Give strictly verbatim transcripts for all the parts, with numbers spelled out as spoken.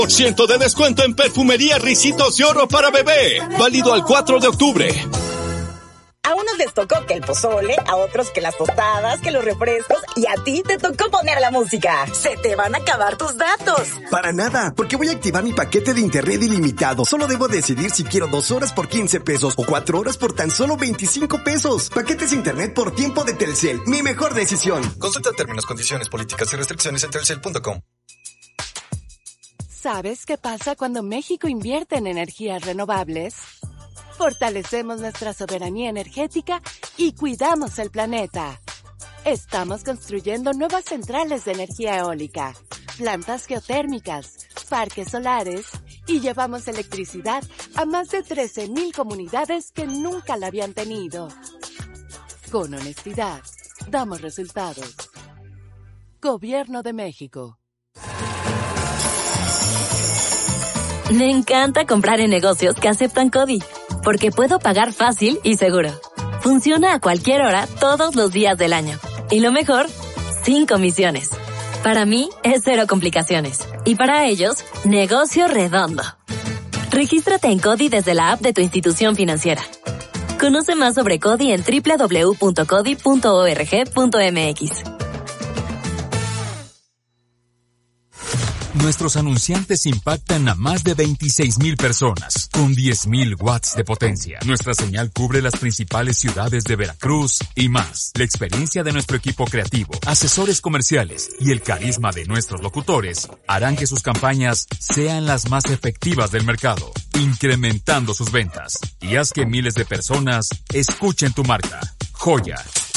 por ciento de descuento en perfumería Ricitos de Oro para bebé. Válido al cuatro de octubre. A unos les tocó que el pozole, a otros que las tostadas, que los refrescos, y a ti te tocó poner la música. Se te van a acabar tus datos. Para nada, porque voy a activar mi paquete de internet ilimitado. Solo debo decidir si quiero dos horas por quince pesos o cuatro horas por tan solo veinticinco pesos. Paquetes internet por tiempo de Telcel. Mi mejor decisión. Consulta términos, condiciones, políticas y restricciones en telcel punto com. ¿Sabes qué pasa cuando México invierte en energías renovables? Fortalecemos nuestra soberanía energética y cuidamos el planeta. Estamos construyendo nuevas centrales de energía eólica, plantas geotérmicas, parques solares y llevamos electricidad a más de trece mil comunidades que nunca la habían tenido. Con honestidad, damos resultados. Gobierno de México. Me encanta comprar en negocios que aceptan CODI, porque puedo pagar fácil y seguro. Funciona a cualquier hora, todos los días del año. Y lo mejor, sin comisiones. Para mí, es cero complicaciones. Y para ellos, negocio redondo. Regístrate en CODI desde la app de tu institución financiera. Conoce más sobre CODI en doble u doble u doble u punto codi punto org punto m x. Nuestros anunciantes impactan a más de veintiséis mil personas, con diez mil watts de potencia. Nuestra señal cubre las principales ciudades de Veracruz y más. La experiencia de nuestro equipo creativo, asesores comerciales y el carisma de nuestros locutores harán que sus campañas sean las más efectivas del mercado, incrementando sus ventas. Y haz que miles de personas escuchen tu marca. Joya.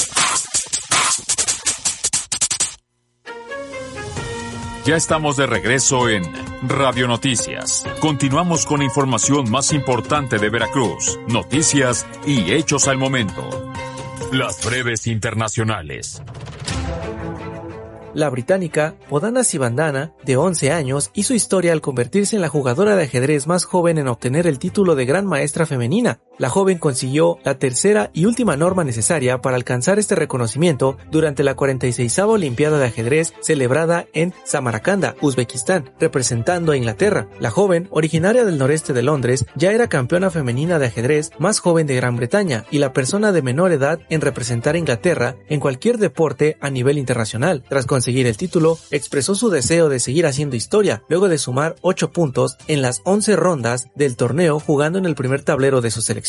Ya estamos de regreso en Radio Noticias. Continuamos con la información más importante de Veracruz, noticias y hechos al momento. Las breves internacionales. La británica Bodhana Sivandana, de once años, hizo historia al convertirse en la jugadora de ajedrez más joven en obtener el título de Gran Maestra femenina. La joven consiguió la tercera y última norma necesaria para alcanzar este reconocimiento durante la cuarenta y seisava Olimpiada de Ajedrez celebrada en Samarcanda, Uzbekistán, representando a Inglaterra. La joven, originaria del noreste de Londres, ya era campeona femenina de ajedrez más joven de Gran Bretaña y la persona de menor edad en representar a Inglaterra en cualquier deporte a nivel internacional. Tras conseguir el título, expresó su deseo de seguir haciendo historia, luego de sumar ocho puntos en las once rondas del torneo jugando en el primer tablero de su selección.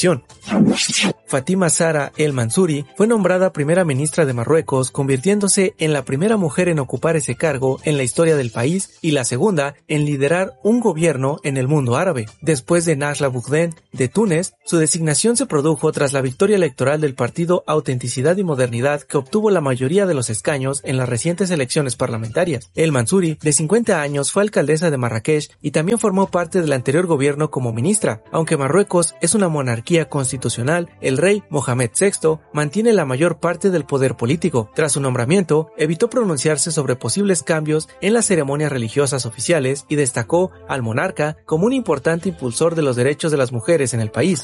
Fatima Zahra El Mansouri fue nombrada primera ministra de Marruecos, convirtiéndose en la primera mujer en ocupar ese cargo en la historia del país y la segunda en liderar un gobierno en el mundo árabe. Después de Najla Boukden de Túnez, su designación se produjo tras la victoria electoral del partido Autenticidad y Modernidad, que obtuvo la mayoría de los escaños en las recientes elecciones parlamentarias. El Mansouri, de cincuenta años, fue alcaldesa de Marrakech y también formó parte del anterior gobierno como ministra. Aunque Marruecos es una monarquía constitucional, el rey Mohamed sexto mantiene la mayor parte del poder político. Tras su nombramiento, evitó pronunciarse sobre posibles cambios en las ceremonias religiosas oficiales y destacó al monarca como un importante impulsor de los derechos de las mujeres en el país.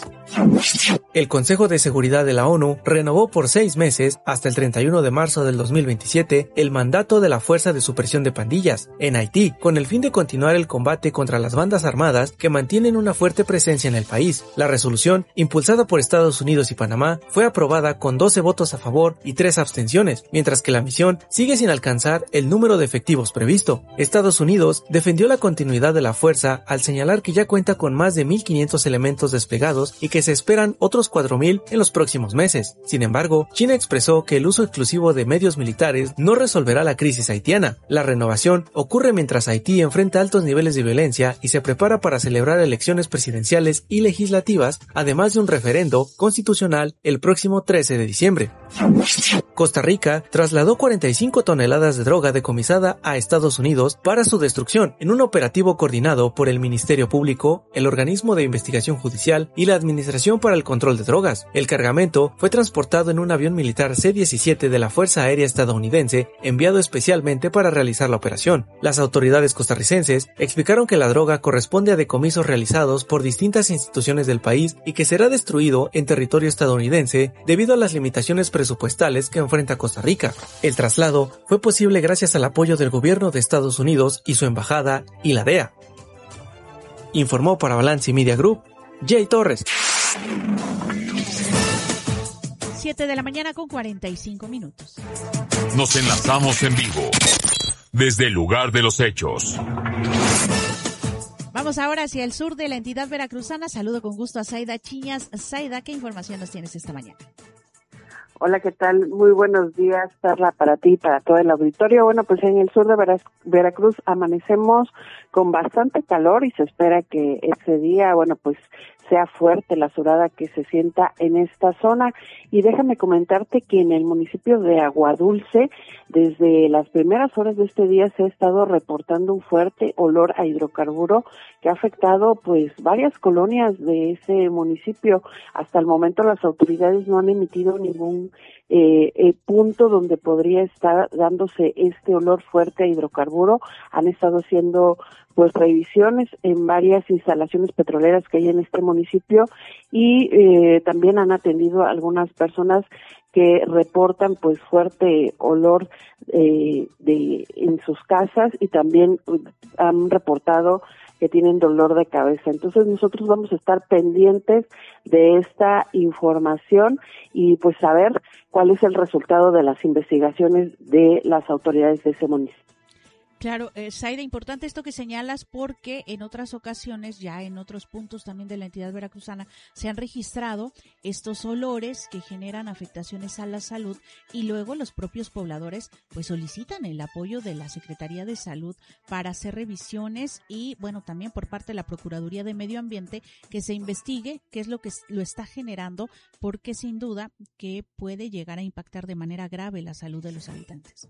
El Consejo de Seguridad de la ONU renovó por seis meses, hasta el treinta y uno de marzo del dos mil veintisiete, el mandato de la Fuerza de Supresión de Pandillas en Haití, con el fin de continuar el combate contra las bandas armadas que mantienen una fuerte presencia en el país. La resolución, impulsada por Estados Unidos y Panamá, fue aprobada con doce votos a favor y tres abstenciones, mientras que la misión sigue sin alcanzar el número de efectivos previsto. Estados Unidos defendió la continuidad de la fuerza al señalar que ya cuenta con más de mil quinientos elementos desplegados y que se esperan otros cuatro mil en los próximos meses. Sin embargo, China expresó que el uso exclusivo de medios militares no resolverá la crisis haitiana. La renovación ocurre mientras Haití enfrenta altos niveles de violencia y se prepara para celebrar elecciones presidenciales y legislativas, además de un referendo constitucional el próximo trece de diciembre. Costa Rica trasladó cuarenta y cinco toneladas de droga decomisada a Estados Unidos para su destrucción en un operativo coordinado por el Ministerio Público, el Organismo de Investigación Judicial y la Administración para el Control de Drogas. El cargamento fue transportado en un avión militar C diecisiete de la Fuerza Aérea Estadounidense, enviado especialmente para realizar la operación. Las autoridades costarricenses explicaron que la droga corresponde a decomisos realizados por distintas instituciones del país y que será destruido en territorio estadounidense debido a las limitaciones presupuestales que enfrenta Costa Rica. El traslado fue posible gracias al apoyo del gobierno de Estados Unidos y su embajada y la D E A. Informó para Balance Media Group, Jay Torres. siete de la mañana con cuarenta y cinco minutos. Nos enlazamos en vivo desde el lugar de los hechos. Vamos ahora hacia el sur de la entidad veracruzana. Saludo con gusto a Zaida Chiñas. Zaida, ¿qué información nos tienes esta mañana? Hola, ¿qué tal? Muy buenos días, Perla, para ti y para todo el auditorio. Bueno, pues en el sur de Vera- Veracruz amanecemos con bastante calor y se espera que ese día, bueno, pues sea fuerte la surada que se sienta en esta zona. Y déjame comentarte que en el municipio de Aguadulce, desde las primeras horas de este día se ha estado reportando un fuerte olor a hidrocarburo que ha afectado pues varias colonias de ese municipio. Hasta el momento las autoridades no han emitido ningún eh, eh, punto donde podría estar dándose este olor fuerte a hidrocarburo. Han estado haciendo pues revisiones en varias instalaciones petroleras que hay en este municipio y eh, también han atendido a algunas personas que reportan pues fuerte olor eh, de en sus casas y también han reportado que tienen dolor de cabeza. Entonces nosotros vamos a estar pendientes de esta información y pues saber cuál es el resultado de las investigaciones de las autoridades de ese municipio. Claro, eh, Zaida, importante esto que señalas porque en otras ocasiones, ya en otros puntos también de la entidad veracruzana, se han registrado estos olores que generan afectaciones a la salud y luego los propios pobladores pues solicitan el apoyo de la Secretaría de Salud para hacer revisiones y bueno, también por parte de la Procuraduría de Medio Ambiente que se investigue qué es lo que lo está generando porque sin duda que puede llegar a impactar de manera grave la salud de los habitantes.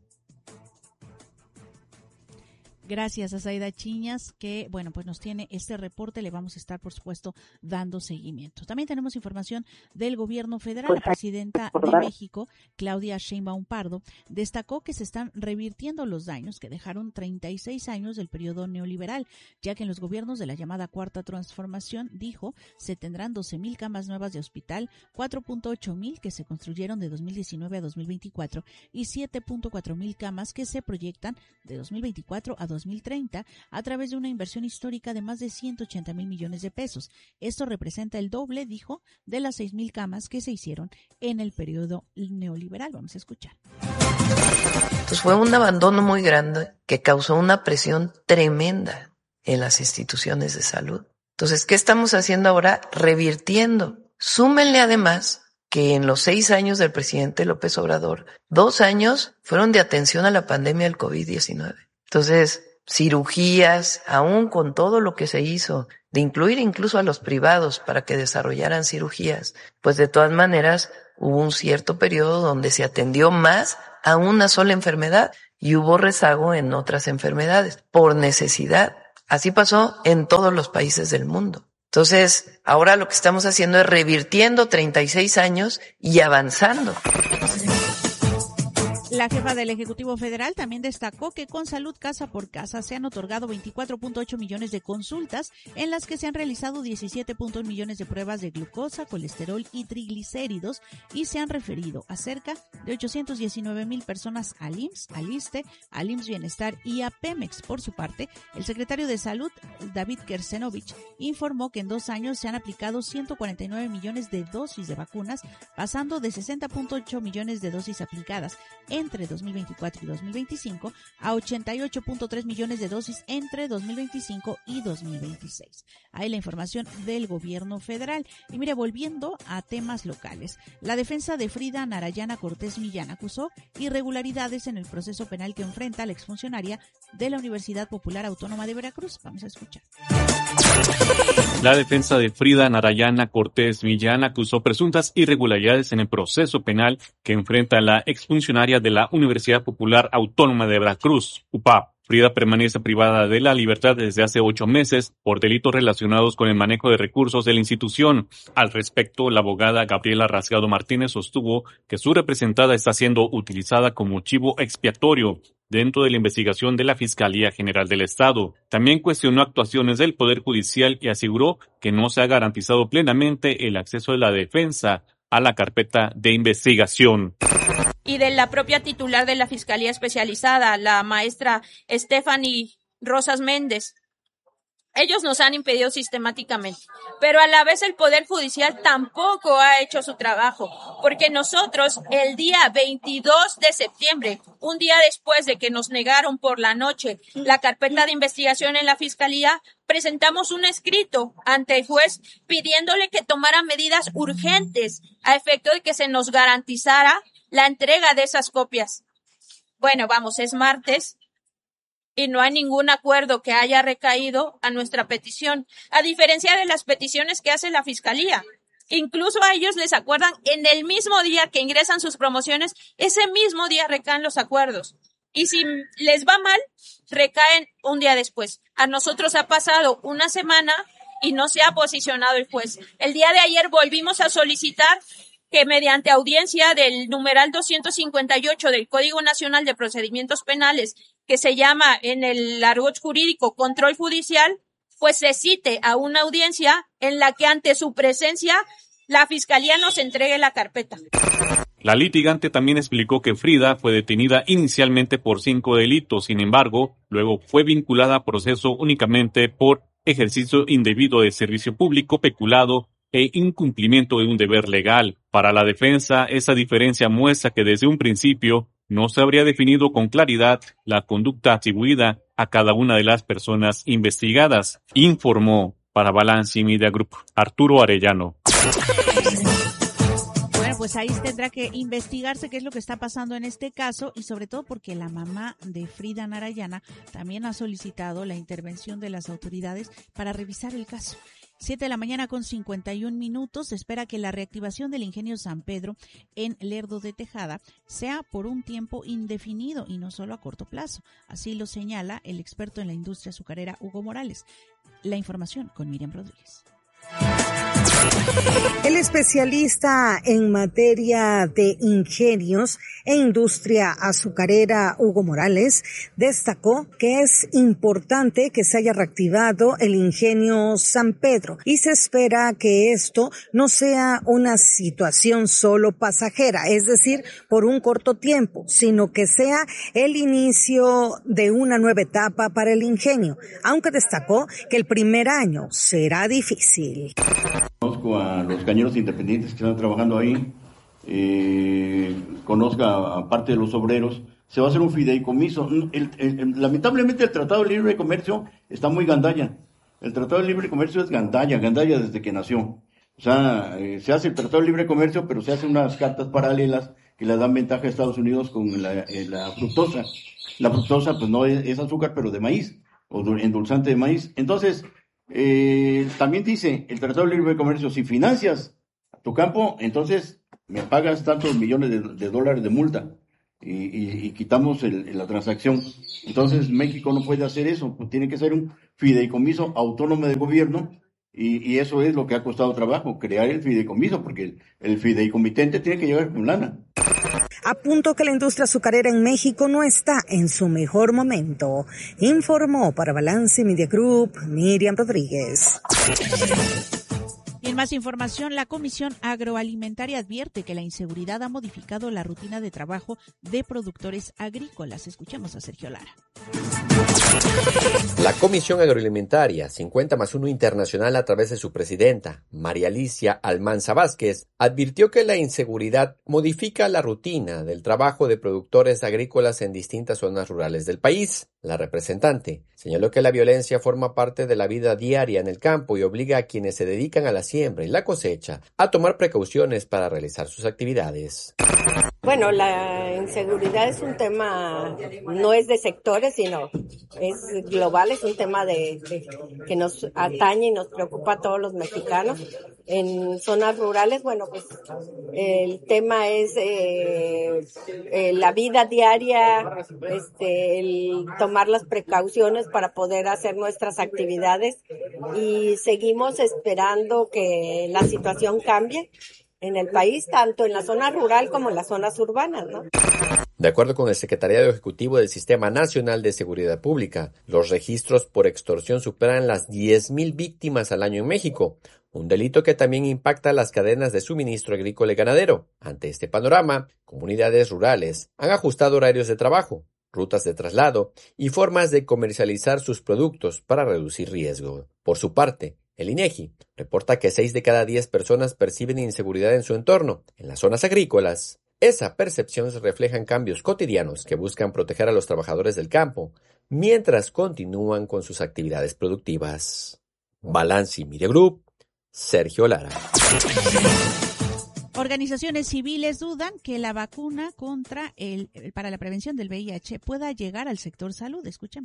Gracias a Zaida Chiñas, que, bueno, pues nos tiene este reporte. Le vamos a estar, por supuesto, dando seguimiento. También tenemos información del gobierno federal. Pues, la presidenta de México, Claudia Sheinbaum Pardo, destacó que se están revirtiendo los daños que dejaron treinta y seis años del periodo neoliberal, ya que en los gobiernos de la llamada Cuarta Transformación, dijo, se tendrán doce mil camas nuevas de hospital, cuatro punto ocho mil que se construyeron de dos mil diecinueve a dos mil veinticuatro y siete punto cuatro mil camas que se proyectan de dos mil veinticuatro a dos mil treinta a través de una inversión histórica de más de ciento ochenta mil millones de pesos. Esto representa el doble, dijo, de las seis mil camas que se hicieron en el periodo neoliberal. Vamos a escuchar. Pues fue un abandono muy grande que causó una presión tremenda en las instituciones de salud. Entonces, ¿qué estamos haciendo ahora? Revirtiendo. Súmenle además que en los seis años del presidente López Obrador, dos años fueron de atención a la pandemia del covid diecinueve. Entonces, cirugías, aún con todo lo que se hizo, de incluir incluso a los privados para que desarrollaran cirugías, pues de todas maneras hubo un cierto periodo donde se atendió más a una sola enfermedad y hubo rezago en otras enfermedades, por necesidad. Así pasó en todos los países del mundo. Entonces, ahora lo que estamos haciendo es revirtiendo treinta y seis años y avanzando. La jefa del Ejecutivo Federal también destacó que con Salud Casa por Casa se han otorgado veinticuatro punto ocho millones de consultas en las que se han realizado diecisiete punto uno millones de pruebas de glucosa, colesterol y triglicéridos y se han referido a cerca de ochocientos diecinueve mil personas al I M S S, al ISSSTE, al I M S S Bienestar y a Pemex. Por su parte, el secretario de Salud, David Kersenovich, informó que en dos años se han aplicado ciento cuarenta y nueve millones de dosis de vacunas, pasando de sesenta punto ocho millones de dosis aplicadas entre dos mil veinticuatro y dos mil veinticinco a ochenta y ocho punto tres millones de dosis entre dos mil veinticinco y dos mil veintiséis. Ahí la información del gobierno federal. Y mire, volviendo a temas locales, la defensa de Frida Narayana Cortés Millán acusó irregularidades en el proceso penal que enfrenta la exfuncionaria de la Universidad Popular Autónoma de Veracruz. Vamos a escuchar. La defensa de Frida Narayana Cortés Millán acusó presuntas irregularidades en el proceso penal que enfrenta la exfuncionaria de la Universidad Popular Autónoma de Veracruz, U P A V. Frida permanece privada de la libertad desde hace ocho meses por delitos relacionados con el manejo de recursos de la institución. Al respecto, la abogada Gabriela Rasgado Martínez sostuvo que su representada está siendo utilizada como chivo expiatorio dentro de la investigación de la Fiscalía General del Estado. También cuestionó actuaciones del Poder Judicial y aseguró que no se ha garantizado plenamente el acceso de la defensa a la carpeta de investigación. Y de la propia titular de la Fiscalía Especializada, la maestra Stephanie Rosas Méndez, Ellos nos han impedido sistemáticamente, pero a la vez el Poder Judicial tampoco ha hecho su trabajo, porque nosotros el día veintidós de septiembre, un día después de que nos negaron por la noche la carpeta de investigación en la Fiscalía, presentamos un escrito ante el juez pidiéndole que tomara medidas urgentes a efecto de que se nos garantizara la entrega de esas copias. Bueno, vamos, es martes y no hay ningún acuerdo que haya recaído a nuestra petición, a diferencia de las peticiones que hace la Fiscalía. Incluso a ellos les acuerdan en el mismo día que ingresan sus promociones, ese mismo día recaen los acuerdos. Y si les va mal, recaen un día después. A nosotros ha pasado una semana y no se ha posicionado el juez. El día de ayer volvimos a solicitar que mediante audiencia del numeral doscientos cincuenta y ocho del Código Nacional de Procedimientos Penales, que se llama en el argot jurídico control judicial, pues se cite a una audiencia en la que ante su presencia la Fiscalía nos entregue la carpeta. La litigante también explicó que Frida fue detenida inicialmente por cinco delitos, sin embargo, luego fue vinculada a proceso únicamente por ejercicio indebido de servicio público, peculado e incumplimiento de un deber legal. Para la defensa, esa diferencia muestra que desde un principio no se habría definido con claridad la conducta atribuida a cada una de las personas investigadas, informó para Balance Media Group Arturo Arellano. Bueno, pues ahí tendrá que investigarse qué es lo que está pasando en este caso y sobre todo porque la mamá de Frida Narayana también ha solicitado la intervención de las autoridades para revisar el caso. Siete de la mañana con cincuenta y un minutos. Se espera que la reactivación del ingenio San Pedro en Lerdo de Tejada sea por un tiempo indefinido y no solo a corto plazo. Así lo señala el experto en la industria azucarera Hugo Morales. La información con Miriam Rodríguez. El especialista en materia de ingenios e industria azucarera Hugo Morales destacó que es importante que se haya reactivado el ingenio San Pedro y se espera que esto no sea una situación solo pasajera, es decir, por un corto tiempo, sino que sea el inicio de una nueva etapa para el ingenio, aunque destacó que el primer año será difícil. Conozco a los cañeros independientes que están trabajando ahí, eh, conozco a, a parte de los obreros, se va a hacer un fideicomiso. El, el, el, lamentablemente el Tratado de Libre Comercio está muy gandalla. El Tratado de Libre Comercio es gandalla, gandalla desde que nació. O sea, eh, se hace el Tratado de Libre Comercio, pero se hacen unas cartas paralelas que le dan ventaja a Estados Unidos con la, eh, la fructosa. La fructosa pues no es, es azúcar, pero de maíz, o endulzante de maíz. Entonces, Eh, también dice el Tratado de Libre Comercio, si financias tu campo, entonces me pagas tantos millones de, de dólares de multa y, y, y quitamos el, la transacción. Entonces México no puede hacer eso, pues tiene que ser un fideicomiso autónomo de gobierno y, y eso es lo que ha costado trabajo, crear el fideicomiso, porque el, el fideicomitente tiene que llegar con lana. Apunto que la industria azucarera en México no está en su mejor momento. Informó para Balance Media Group, Miriam Rodríguez. Y en más información, la Comisión Agroalimentaria advierte que la inseguridad ha modificado la rutina de trabajo de productores agrícolas. Escuchemos a Sergio Lara. La Comisión Agroalimentaria cincuenta más uno Internacional, a través de su presidenta, María Alicia Almanza Vázquez, advirtió que la inseguridad modifica la rutina del trabajo de productores agrícolas en distintas zonas rurales del país. La representante señaló que la violencia forma parte de la vida diaria en el campo y obliga a quienes se dedican a la siembra y la cosecha a tomar precauciones para realizar sus actividades. Bueno, la inseguridad es un tema, no es de sectores, sino es global, es un tema de, de que nos atañe y nos preocupa a todos los mexicanos. En zonas rurales, bueno, pues el tema es eh, eh, la vida diaria, este, el tomar las precauciones para poder hacer nuestras actividades y seguimos esperando que la situación cambie en el país, tanto en la zona rural como en las zonas urbanas, ¿no? De acuerdo con el Secretariado Ejecutivo del Sistema Nacional de Seguridad Pública, los registros por extorsión superan las diez mil víctimas al año en México, un delito que también impacta las cadenas de suministro agrícola y ganadero. Ante este panorama, comunidades rurales han ajustado horarios de trabajo, rutas de traslado y formas de comercializar sus productos para reducir riesgo. Por su parte, el INEGI reporta que seis de cada diez personas perciben inseguridad en su entorno, en las zonas agrícolas. Esa percepción se refleja en cambios cotidianos que buscan proteger a los trabajadores del campo, mientras continúan con sus actividades productivas. Balance Media Group, Sergio Lara. Organizaciones civiles dudan que la vacuna contra el para la prevención del V I H pueda llegar al sector salud. Escuchemos.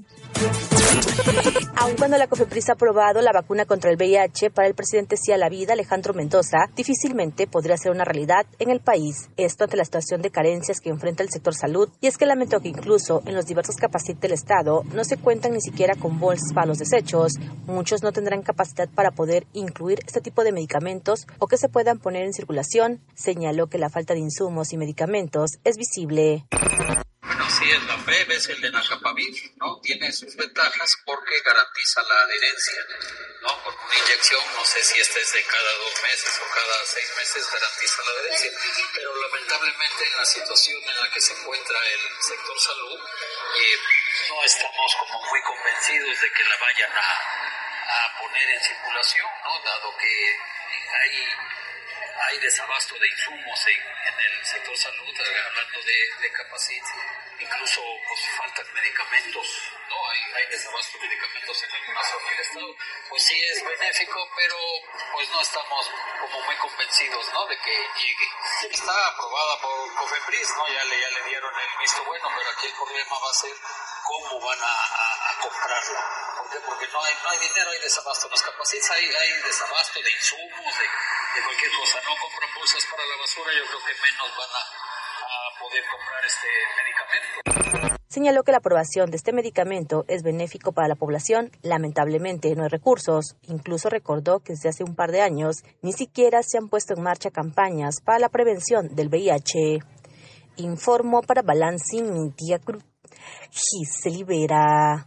Aun cuando la COFEPRIS ha aprobado la vacuna contra el V I H para el presidente Sí a la Vida, Alejandro Mendoza, difícilmente podría ser una realidad en el país. Esto ante la situación de carencias que enfrenta el sector salud, y es que lamentó que incluso en los diversos Capacit del Estado no se cuentan ni siquiera con bolsas para los desechos. Muchos no tendrán capacidad para poder incluir este tipo de medicamentos o que se puedan poner en circulación. Señaló que la falta de insumos y medicamentos es visible. Bueno, sí, es la PrEP, es el de Nacapavir, ¿no? Tiene sus ventajas porque garantiza la adherencia, ¿no? Con una inyección, no sé si esta es de cada dos meses o cada seis meses, garantiza la adherencia. Pero lamentablemente en la situación en la que se encuentra el sector salud, eh, no estamos como muy convencidos de que la vayan a, a poner en circulación, ¿no? Dado que hay... hay desabasto de insumos en, en el sector salud, hablando de, de Capacit, incluso pues faltan medicamentos, ¿no? Hay, hay desabasto de medicamentos en alguna zona del estado. Pues sí es benéfico, pero pues no estamos como muy convencidos, ¿no? De que llegue. Está aprobada por COFEPRIS, ¿no? Ya le, ya le dieron el visto bueno, pero aquí el problema va a ser cómo van a, a, a comprarla. ¿Por qué? Porque no hay, no hay dinero, hay desabasto. En los Capacits hay, hay desabasto de insumos, de, de cualquier cosa. No compran bolsas para la basura, yo creo que menos van a, a poder comprar este medicamento. Señaló que la aprobación de este medicamento es benéfico para la población. Lamentablemente no hay recursos. Incluso recordó que desde hace un par de años ni siquiera se han puesto en marcha campañas para la prevención del V I H. Informó para Balance Media Group, Giseli Vera.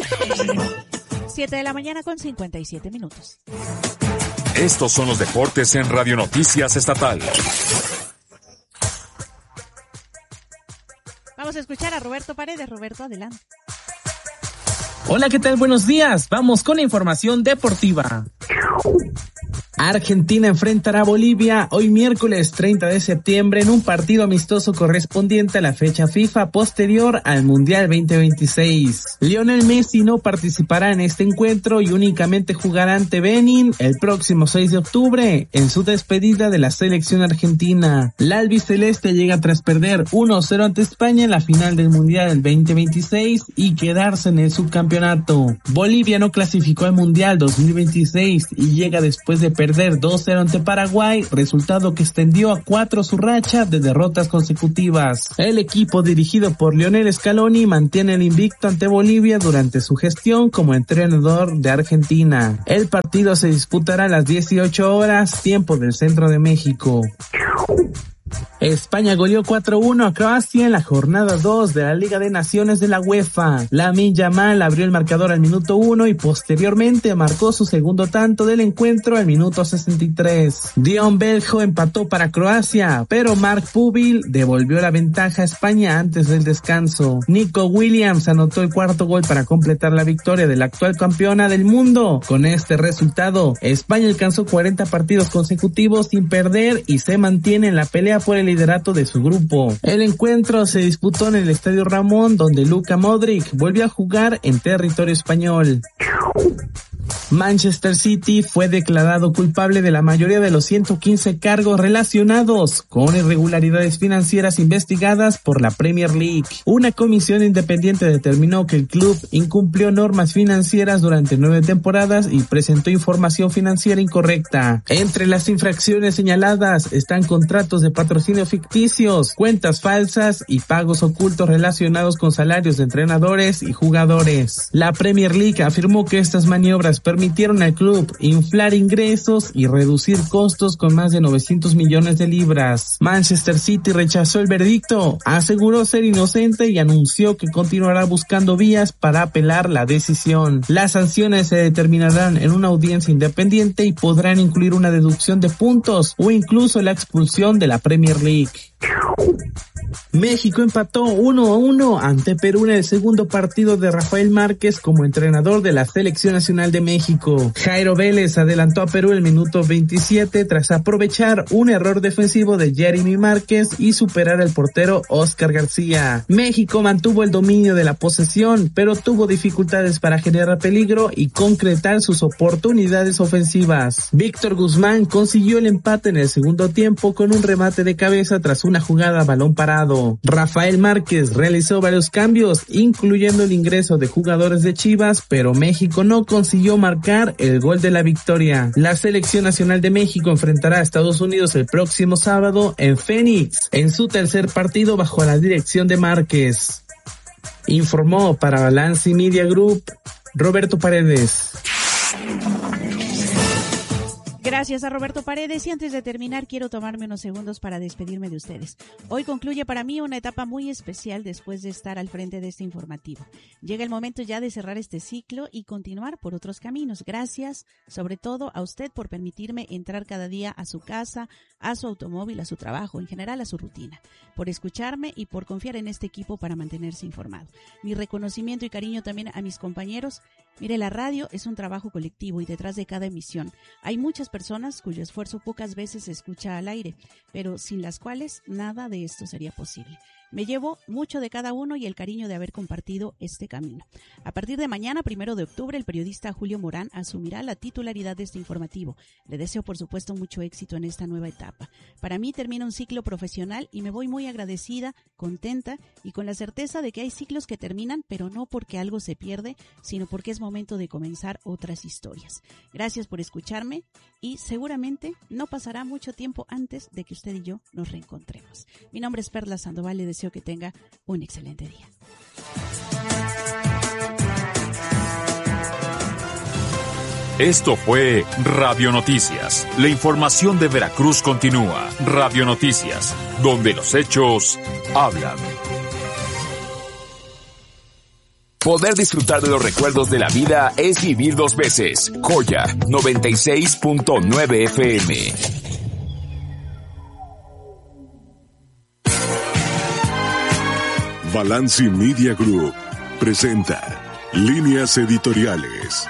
siete de la mañana con cincuenta y siete minutos. Estos son los deportes en Radio Noticias Estatal. Vamos a escuchar a Roberto Paredes. Roberto, adelante. Hola, ¿qué tal? Buenos días. Vamos con la información deportiva. Argentina enfrentará a Bolivia hoy miércoles treinta de septiembre en un partido amistoso correspondiente a la fecha FIFA posterior al Mundial veinte veintiséis. Lionel Messi no participará en este encuentro y únicamente jugará ante Benin el próximo seis de octubre en su despedida de la selección argentina. La albiceleste llega tras perder uno cero ante España en la final del Mundial veinte veintiséis y quedarse en el subcampeonato. Bolivia no clasificó al Mundial dos mil veintiséis y llega después de perder dos cero ante Paraguay, resultado que extendió a cuatro su racha de derrotas consecutivas. El equipo dirigido por Lionel Scaloni mantiene el invicto ante Bolivia durante su gestión como entrenador de Argentina. El partido se disputará a las dieciocho horas, tiempo del centro de México. España goleó cuatro uno a Croacia en la jornada dos de la Liga de Naciones de la UEFA. Lamine Yamal abrió el marcador al minuto uno y posteriormente marcó su segundo tanto del encuentro al minuto sesenta y tres. Dion Beljo empató para Croacia, pero Mark Pubil devolvió la ventaja a España antes del descanso. Nico Williams anotó el cuarto gol para completar la victoria de la actual campeona del mundo. Con este resultado, España alcanzó cuarenta partidos consecutivos sin perder y se mantiene en la pelea por el liderato de su grupo. El encuentro se disputó en el Estadio Ramón, donde Luka Modric volvió a jugar en territorio español. Manchester City fue declarado culpable de la mayoría de los ciento quince cargos relacionados con irregularidades financieras investigadas por la Premier League. Una comisión independiente determinó que el club incumplió normas financieras durante nueve temporadas y presentó información financiera incorrecta. Entre las infracciones señaladas están contratos de patrocinio ficticios, cuentas falsas y pagos ocultos relacionados con salarios de entrenadores y jugadores. La Premier League afirmó que estas maniobras permitieron al club inflar ingresos y reducir costos con más de novecientos millones de libras. Manchester City rechazó el veredicto, aseguró ser inocente y anunció que continuará buscando vías para apelar la decisión. Las sanciones se determinarán en una audiencia independiente y podrán incluir una deducción de puntos o incluso la expulsión de la Premier League. México empató uno a uno ante Perú en el segundo partido de Rafael Márquez como entrenador de la Selección Nacional de México. Jairo Vélez adelantó a Perú el minuto veintisiete tras aprovechar un error defensivo de Jeremy Márquez y superar al portero Oscar García. México mantuvo el dominio de la posesión, pero tuvo dificultades para generar peligro y concretar sus oportunidades ofensivas. Víctor Guzmán consiguió el empate en el segundo tiempo con un remate de cabeza tras una jugada a balón parado. Rafael Márquez realizó varios cambios, incluyendo el ingreso de jugadores de Chivas, pero México no consiguió marcar el gol de la victoria. La Selección Nacional de México enfrentará a Estados Unidos el próximo sábado en Phoenix, en su tercer partido bajo la dirección de Márquez. Informó para Balance Media Group, Roberto Paredes. Gracias a Roberto Paredes, y antes de terminar quiero tomarme unos segundos para despedirme de ustedes. Hoy concluye para mí una etapa muy especial después de estar al frente de este informativo. Llega el momento ya de cerrar este ciclo y continuar por otros caminos. Gracias sobre todo a usted por permitirme entrar cada día a su casa, a su automóvil, a su trabajo, en general a su rutina, por escucharme y por confiar en este equipo para mantenerse informado. Mi reconocimiento y cariño también a mis compañeros. Mire, la radio es un trabajo colectivo y detrás de cada emisión hay muchas personas cuyo esfuerzo pocas veces se escucha al aire, pero sin las cuales nada de esto sería posible. Me llevo mucho de cada uno y el cariño de haber compartido este camino. A partir de mañana, primero de octubre, el periodista Julio Morán asumirá la titularidad de este informativo. Le deseo, por supuesto, mucho éxito en esta nueva etapa. Para mí termina un ciclo profesional y me voy muy agradecida, contenta y con la certeza de que hay ciclos que terminan, pero no porque algo se pierde, sino porque es momento de comenzar otras historias. Gracias por escucharme y seguramente no pasará mucho tiempo antes de que usted y yo nos reencontremos. Mi nombre es Perla Sandoval y deseo que tenga un excelente día. Esto fue Radio Noticias. La información de Veracruz continúa. Radio Noticias, donde los hechos hablan. Poder disfrutar de los recuerdos de la vida es vivir dos veces. Joya noventa y seis punto nueve F M. Balance Media Group presenta Líneas Editoriales.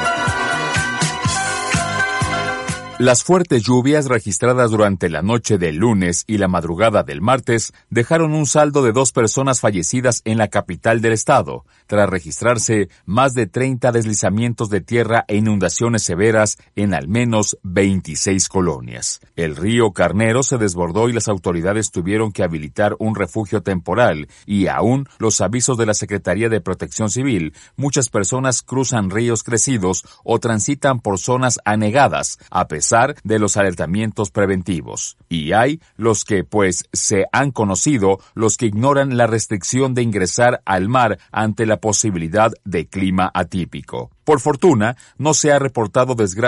Las fuertes lluvias registradas durante la noche del lunes y la madrugada del martes dejaron un saldo de dos personas fallecidas en la capital del estado, tras registrarse más de treinta deslizamientos de tierra e inundaciones severas en al menos veintiséis colonias. El río Carnero se desbordó y las autoridades tuvieron que habilitar un refugio temporal y aún los avisos de la Secretaría de Protección Civil, muchas personas cruzan ríos crecidos o transitan por zonas anegadas, a pesar de los alertamientos preventivos. Y hay los que pues se han conocido, los que ignoran la restricción de ingresar al mar ante la posibilidad de clima atípico. Por fortuna, no se ha reportado desgracia